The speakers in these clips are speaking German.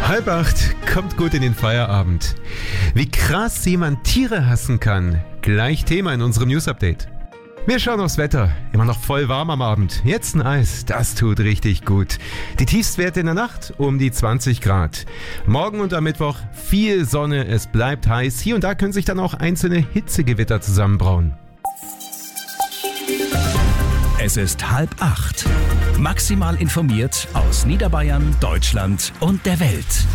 7:30, kommt gut in den Feierabend. Wie krass jemand Tiere hassen kann. Gleich Thema in unserem News-Update. Wir schauen aufs Wetter. Immer noch voll warm am Abend. Jetzt ein Eis, das tut richtig gut. Die Tiefstwerte in der Nacht um die 20 Grad. Morgen und am Mittwoch viel Sonne, es bleibt heiß. Hier und da können sich dann auch einzelne Hitzegewitter zusammenbrauen. Es ist 7:30. Maximal informiert aus Niederbayern, Deutschland und der Welt.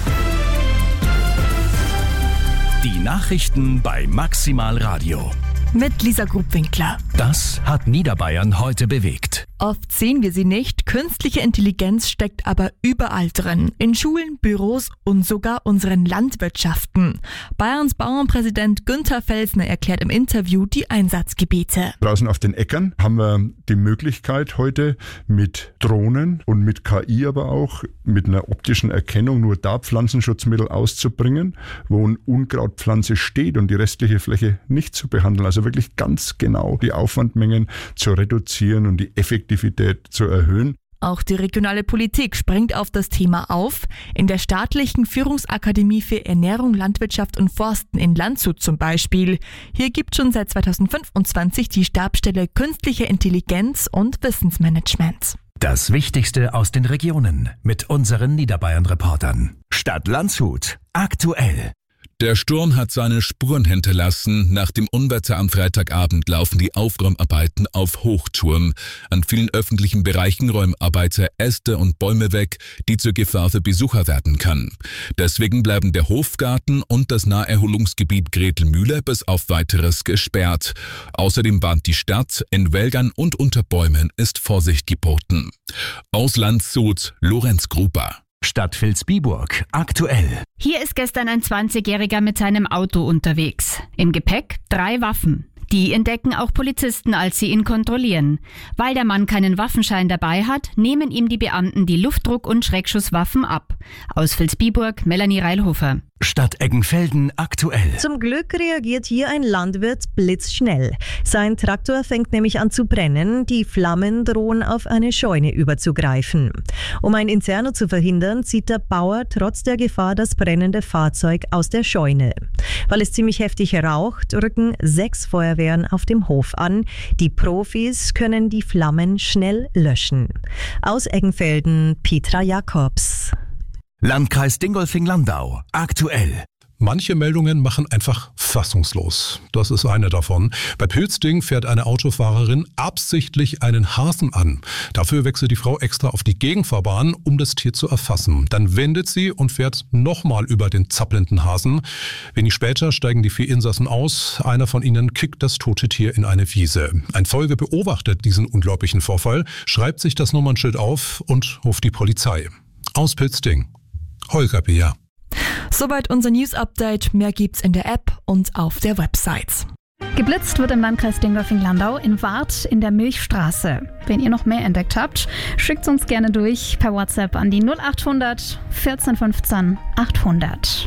Die Nachrichten bei Maximal Radio. Mit Lisa Grubwinkler. Das hat Niederbayern heute bewegt. Oft sehen wir sie nicht, künstliche Intelligenz steckt aber überall drin. In Schulen, Büros und sogar unseren Landwirtschaften. Bayerns Bauernpräsident Günther Felsner erklärt im Interview die Einsatzgebiete. Draußen auf den Äckern haben wir die Möglichkeit heute mit Drohnen und mit KI aber auch mit einer optischen Erkennung nur da Pflanzenschutzmittel auszubringen, wo eine Unkrautpflanze steht und die restliche Fläche nicht zu behandeln. Also wirklich ganz genau die Aufwandmengen zu reduzieren und die Effektivität zu erhöhen. Auch die regionale Politik springt auf das Thema auf. In der staatlichen Führungsakademie für Ernährung, Landwirtschaft und Forsten in Landshut zum Beispiel. Hier gibt schon seit 2025 die Stabsstelle Künstliche Intelligenz und Wissensmanagement. Das Wichtigste aus den Regionen mit unseren Niederbayern-Reportern. Stadt Landshut. Aktuell. Der Sturm hat seine Spuren hinterlassen. Nach dem Unwetter am Freitagabend laufen die Aufräumarbeiten auf Hochtouren. An vielen öffentlichen Bereichen räumen Arbeiter Äste und Bäume weg, die zur Gefahr für Besucher werden kann. Deswegen bleiben der Hofgarten und das Naherholungsgebiet Gretelmühle bis auf Weiteres gesperrt. Außerdem warnt die Stadt, in Wäldern und unter Bäumen ist Vorsicht geboten. Aus Landshut, Lorenz Gruber. Stadt Vilsbiburg. Aktuell. Hier ist gestern ein 20-Jähriger mit seinem Auto unterwegs. Im Gepäck 3 Waffen. Die entdecken auch Polizisten, als sie ihn kontrollieren. Weil der Mann keinen Waffenschein dabei hat, nehmen ihm die Beamten die Luftdruck- und Schreckschusswaffen ab. Aus Vilsbiburg, Melanie Reilhofer. Stadt Eggenfelden aktuell. Zum Glück reagiert hier ein Landwirt blitzschnell. Sein Traktor fängt nämlich an zu brennen, die Flammen drohen auf eine Scheune überzugreifen. Um ein Inferno zu verhindern, zieht der Bauer trotz der Gefahr das brennende Fahrzeug aus der Scheune. Weil es ziemlich heftig raucht, rücken 6 Feuerwehren auf dem Hof an. Die Profis können die Flammen schnell löschen. Aus Eggenfelden, Petra Jakobs. Landkreis Dingolfing-Landau. Aktuell. Manche Meldungen machen einfach fassungslos. Das ist eine davon. Bei Pilzding fährt eine Autofahrerin absichtlich einen Hasen an. Dafür wechselt die Frau extra auf die Gegenfahrbahn, um das Tier zu erfassen. Dann wendet sie und fährt nochmal über den zappelnden Hasen. Wenig später steigen die 4 Insassen aus. Einer von ihnen kickt das tote Tier in eine Wiese. Ein Zeuge beobachtet diesen unglaublichen Vorfall, schreibt sich das Nummernschild auf und ruft die Polizei. Aus Pilzding. Holger Beer. Soweit unser News-Update. Mehr gibt's in der App und auf der Website. Geblitzt wird im Landkreis Dingolfing-Landau in Warth in der Milchstraße. Wenn ihr noch mehr entdeckt habt, schickt uns gerne durch per WhatsApp an die 0800 14 15 800.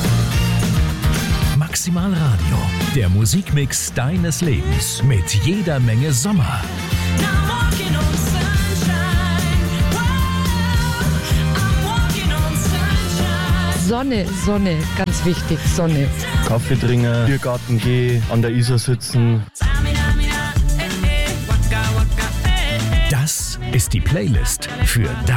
Maximal Radio. Der Musikmix deines Lebens mit jeder Menge Sommer. Sonne, Sonne, ganz wichtig, Sonne. Kaffee trinken, Biergarten gehen, an der Isar sitzen. Das ist die Playlist für